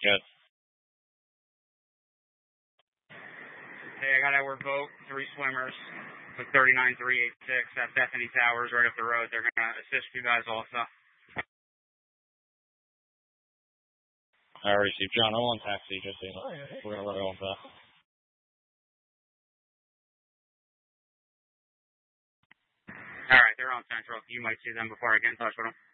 Good. Hey, I got Edward Boat, 3 swimmers with 39386 at Bethany Towers right up the road. They're going to assist you guys also. I received John. I'm on taxi, just so you know. We're going to run it on fast. All right, they're on Central. You might see them before I get in touch with them.